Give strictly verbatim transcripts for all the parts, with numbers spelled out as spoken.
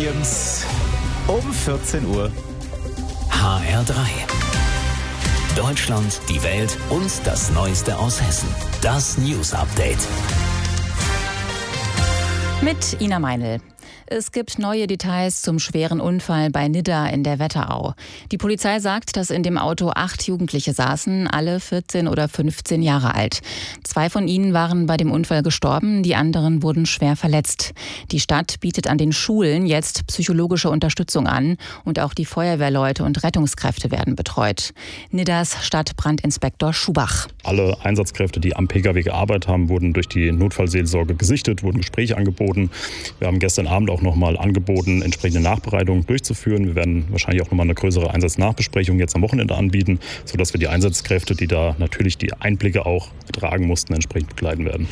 übrigens um vierzehn Uhr. H R drei. Deutschland, die Welt und das Neueste aus Hessen. Das News Update. Mit Ina Meinl. Es gibt neue Details zum schweren Unfall bei Nidda in der Wetterau. Die Polizei sagt, dass in dem Auto acht Jugendliche saßen, alle vierzehn oder fünfzehn Jahre alt. Zwei von ihnen waren bei dem Unfall gestorben, die anderen wurden schwer verletzt. Die Stadt bietet an den Schulen jetzt psychologische Unterstützung an und auch die Feuerwehrleute und Rettungskräfte werden betreut. Niddas Stadtbrandinspektor Schubach. Alle Einsatzkräfte, die am Pkw gearbeitet haben, wurden durch die Notfallseelsorge gesichtet, wurden Gespräche angeboten. Wir haben gestern Abend auch noch mal angeboten, entsprechende Nachbereitungen durchzuführen. Wir werden wahrscheinlich auch noch mal eine größere Einsatznachbesprechung jetzt am Wochenende anbieten, sodass wir die Einsatzkräfte, die da natürlich die Einblicke auch tragen mussten, entsprechend begleiten werden.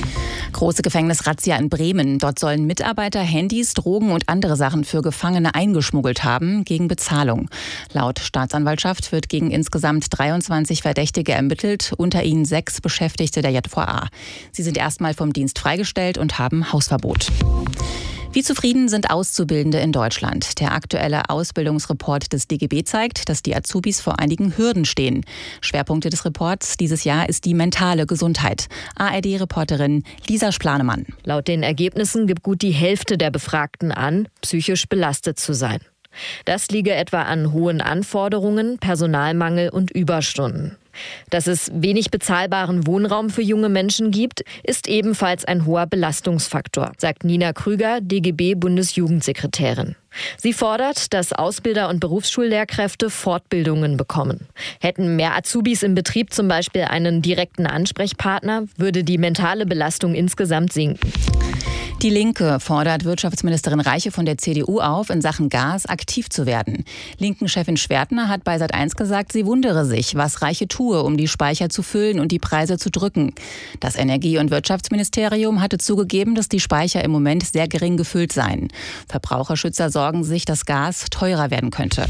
Große Gefängnisrazzia in Bremen. Dort sollen Mitarbeiter Handys, Drogen und andere Sachen für Gefangene eingeschmuggelt haben, gegen Bezahlung. Laut Staatsanwaltschaft wird gegen insgesamt dreiundzwanzig Verdächtige ermittelt, unter ihnen sechs Beschäftigte der J V A. Sie sind erstmal vom Dienst freigestellt und haben Hausverbot. Wie zufrieden sind Auszubildende in Deutschland? Der aktuelle Ausbildungsreport des D G B zeigt, dass die Azubis vor einigen Hürden stehen. Schwerpunkte des Reports dieses Jahr ist die mentale Gesundheit. A R D-Reporterin Lisa Splanemann. Laut den Ergebnissen gibt gut die Hälfte der Befragten an, psychisch belastet zu sein. Das liege etwa an hohen Anforderungen, Personalmangel und Überstunden. Dass es wenig bezahlbaren Wohnraum für junge Menschen gibt, ist ebenfalls ein hoher Belastungsfaktor, sagt Nina Krüger, D G B-Bundesjugendsekretärin. Sie fordert, dass Ausbilder und Berufsschullehrkräfte Fortbildungen bekommen. Hätten mehr Azubis im Betrieb zum Beispiel einen direkten Ansprechpartner, würde die mentale Belastung insgesamt sinken. Die Linke fordert Wirtschaftsministerin Reiche von der C D U auf, in Sachen Gas aktiv zu werden. Linken-Chefin Schwertner hat bei Sat eins gesagt, sie wundere sich, was Reiche tue, um die Speicher zu füllen und die Preise zu drücken. Das Energie- und Wirtschaftsministerium hatte zugegeben, dass die Speicher im Moment sehr gering gefüllt seien. Verbraucherschützer sorgen sich, dass Gas teurer werden könnte.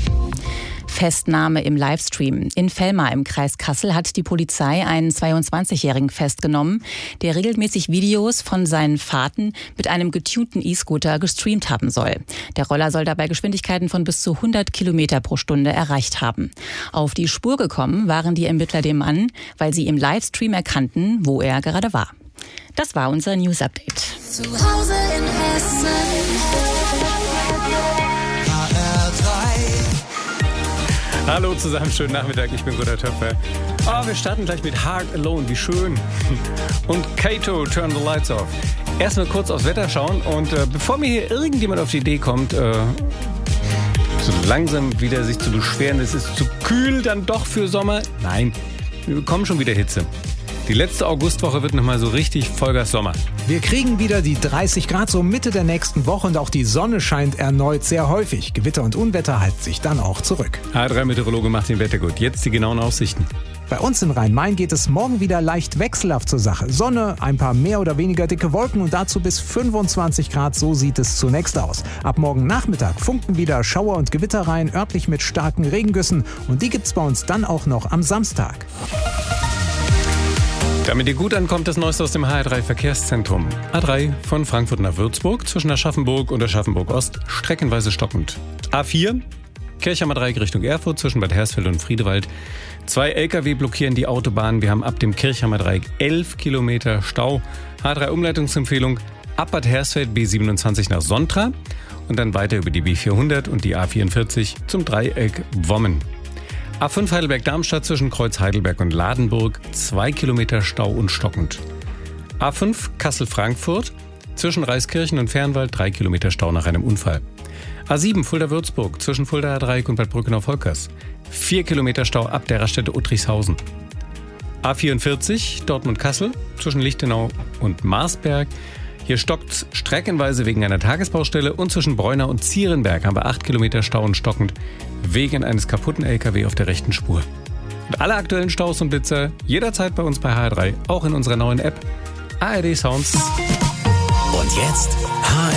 Festnahme im Livestream. In Velmar im Kreis Kassel hat die Polizei einen zweiundzwanzigjährigen festgenommen, der regelmäßig Videos von seinen Fahrten mit einem getunten E-Scooter gestreamt haben soll. Der Roller soll dabei Geschwindigkeiten von bis zu hundert Kilometer pro Stunde erreicht haben. Auf die Spur gekommen waren die Ermittler dem Mann, weil sie im Livestream erkannten, wo er gerade war. Das war unser News Update. Zu Hause in Hessen. H R drei. Hallo zusammen, schönen Nachmittag, ich bin Gunnar Töpfer. Oh, wir starten gleich mit Heart Alone, wie schön. Und Kato, Turn the Lights Off. Erstmal kurz aufs Wetter schauen und äh, bevor mir hier irgendjemand auf die Idee kommt, äh, so langsam wieder sich zu beschweren, es ist zu kühl dann doch für Sommer. Nein, wir bekommen schon wieder Hitze. Die letzte Augustwoche wird nochmal so richtig Vollgas Sommer. Wir kriegen wieder die dreißig Grad so Mitte der nächsten Woche und auch die Sonne scheint erneut sehr häufig. Gewitter und Unwetter halten sich dann auch zurück. H R drei Meteorologe macht den Wetter gut. Jetzt die genauen Aussichten. Bei uns in Rhein-Main geht es morgen wieder leicht wechselhaft zur Sache. Sonne, ein paar mehr oder weniger dicke Wolken und dazu bis fünfundzwanzig Grad, so sieht es zunächst aus. Ab morgen Nachmittag funken wieder Schauer und Gewitter rein, örtlich mit starken Regengüssen und die gibt's bei uns dann auch noch am Samstag. Damit ihr gut ankommt, das Neueste aus dem H R drei Verkehrszentrum. A drei von Frankfurt nach Würzburg zwischen Aschaffenburg und Aschaffenburg Ost streckenweise stockend. A vier Kirchheimer Dreieck Richtung Erfurt zwischen Bad Hersfeld und Friedewald. Zwei L K W blockieren die Autobahn. Wir haben ab dem Kirchheimer Dreieck elf Kilometer Stau. H drei Umleitungsempfehlung ab Bad Hersfeld B siebenundzwanzig nach Sontra und dann weiter über die B vierhundert und die A vierundvierzig zum Dreieck Wommen. A fünf Heidelberg-Darmstadt zwischen Kreuz Heidelberg und Ladenburg, zwei Kilometer Stau und stockend. A fünf Kassel-Frankfurt zwischen Reiskirchen und Fernwald, drei Kilometer Stau nach einem Unfall. A sieben Fulda-Würzburg zwischen Fuldaer Dreieck und Bad Brückenau-Volkers, vier Kilometer Stau ab der Raststätte Uttrichshausen. A vierundvierzig Dortmund-Kassel zwischen Lichtenau und Marsberg. Hier stockt streckenweise wegen einer Tagesbaustelle und zwischen Bräunau und Zierenberg haben wir acht Kilometer Stau und stockend wegen eines kaputten L K W auf der rechten Spur. Und alle aktuellen Staus und Blitzer jederzeit bei uns bei H R drei, auch in unserer neuen App A R D Sounds. Und jetzt H